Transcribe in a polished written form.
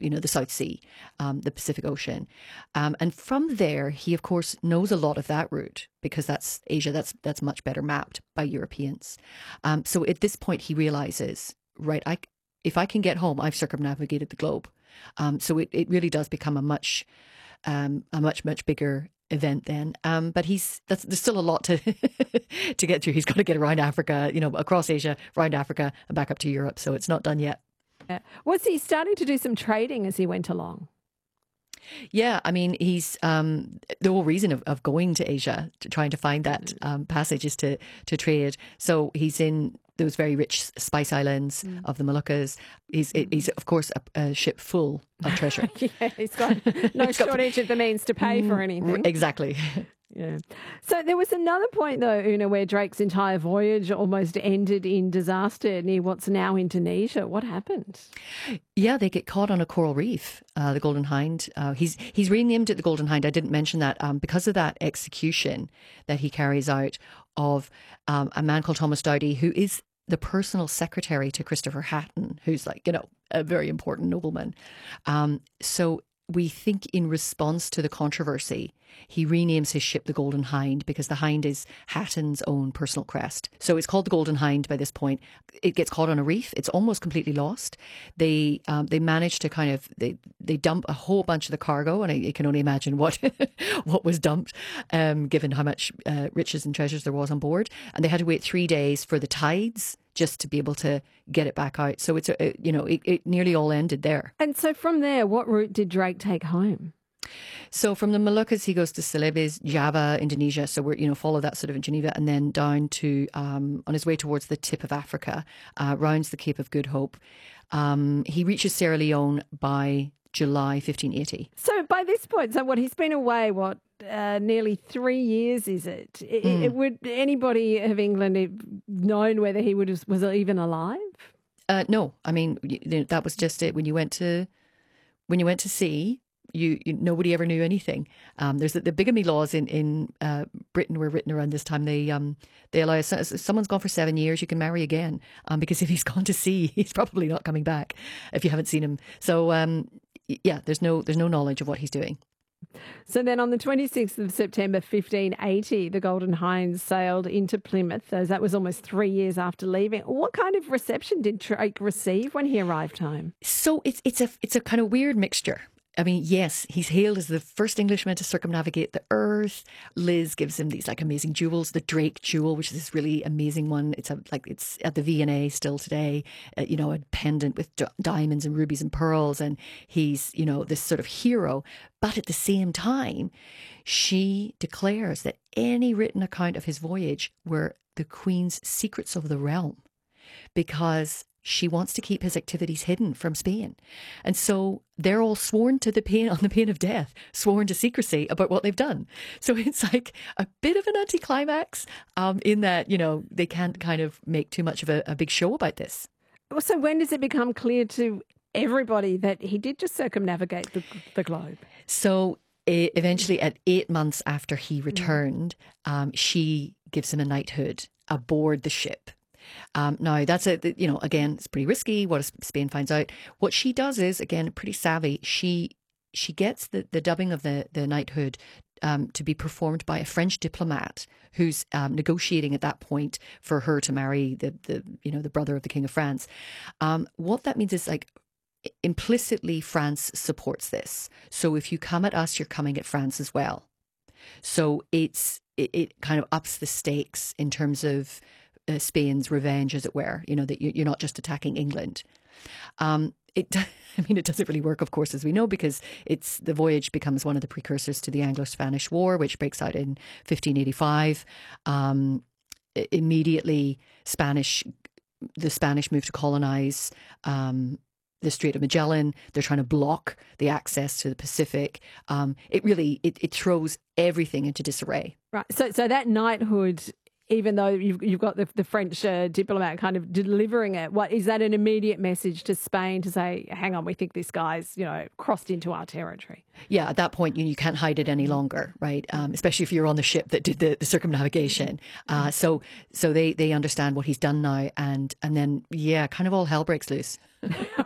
the South Sea, the Pacific Ocean. And from there, he, of course, knows a lot of that route because that's Asia, that's much better mapped by Europeans. So at this point, he realizes, right, if I can get home, I've circumnavigated the globe. So it really does become a much bigger event then. But there's still a lot to to get through. He's got to get around Africa, across Asia, around Africa, and back up to Europe. So it's not done yet. Yeah. Was he starting to do some trading as he went along? Yeah, I mean, he's the whole reason of going to Asia, trying to find that passage is to trade. So he's in those very rich spice islands of the Moluccas. He's of course a ship full of treasure. Yeah, he's got no shortage of the means to pay for anything. Exactly. Yeah. So there was another point, though, Una, where Drake's entire voyage almost ended in disaster near what's now Indonesia. What happened? Yeah, they get caught on a coral reef, the Golden Hind. He's renamed it the Golden Hind. I didn't mention that because of that execution that he carries out of a man called Thomas Doughty, who is the personal secretary to Christopher Hatton, who's a very important nobleman. So we think in response to the controversy, he renames his ship the Golden Hind because the hind is Hatton's own personal crest. So it's called the Golden Hind by this point. It gets caught on a reef. It's almost completely lost. They manage to they dump a whole bunch of the cargo, and I can only imagine what what was dumped, given how much riches and treasures there was on board. And they had to wait 3 days for the tides just to be able to get it back out. So it nearly all ended there. And so from there, what route did Drake take home? So from the Moluccas, he goes to Celebes, Java, Indonesia. So we're, follow that sort of in Geneva, and then down to, on his way towards the tip of Africa, rounds the Cape of Good Hope. He reaches Sierra Leone by July 1580. So by this point, he's been away, nearly 3 years, is it? Would anybody of England have known whether he was even alive? No, I mean, that was just it. When you went to sea, you nobody ever knew anything. There's the bigamy laws in Britain were written around this time. They allow if someone's gone for 7 years, you can marry again, because if he's gone to sea, he's probably not coming back if you haven't seen him. So yeah, there's no knowledge of what he's doing. So then on the 26th of September 1580, the Golden Hind sailed into Plymouth, as that was almost 3 years after leaving. What kind of reception did Drake receive when he arrived home? So it's a kind of weird mixture. I mean, yes, he's hailed as the first Englishman to circumnavigate the earth. Liz gives him these amazing jewels, the Drake jewel, which is this really amazing one. It's at the V&A still today, a pendant with diamonds and rubies and pearls. And he's, this sort of hero. But at the same time, she declares that any written account of his voyage were the Queen's secrets of the realm, because she wants to keep his activities hidden from Spain. And so they're all sworn on the pain of death, sworn to secrecy about what they've done. So it's like a bit of an anticlimax in that, they can't kind of make too much of a big show about this. So when does it become clear to everybody that he did just circumnavigate the globe? So eventually at 8 months after he returned, she gives him a knighthood aboard the ship. Now that's again, it's pretty risky. What if Spain finds out? What she does is, again, pretty savvy. She gets the dubbing of the knighthood to be performed by a French diplomat who's negotiating at that point for her to marry the brother of the King of France. What that means is implicitly France supports this. So if you come at us, you're coming at France as well. So it kind of ups the stakes in terms of Spain's revenge, as it were, that you're not just attacking England. It doesn't really work, of course, as we know, because the voyage becomes one of the precursors to the Anglo-Spanish War, which breaks out in 1585. Immediately, the Spanish move to colonize the Strait of Magellan. They're trying to block the access to the Pacific. It throws everything into disarray. Right. So that knighthood, even though you've got the French diplomat kind of delivering it, what is that an immediate message to Spain to say, hang on, we think this guy's, crossed into our territory? Yeah, at that point, you can't hide it any longer, right? Especially if you're on the ship that did the circumnavigation. So they understand what he's done now, and then, kind of all hell breaks loose.